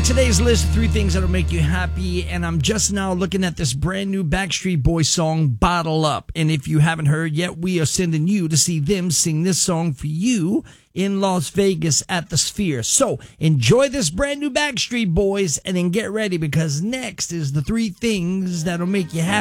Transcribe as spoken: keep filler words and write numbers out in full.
got today's list of three things that'll make you happy, and I'm just now looking at this brand new Backstreet Boys song, Bottle Up. And if you haven't heard yet, we are sending you to see them sing this song for you in Las Vegas at the Sphere. So enjoy this brand new Backstreet Boys and then get ready, because next is the three things that'll make you happy.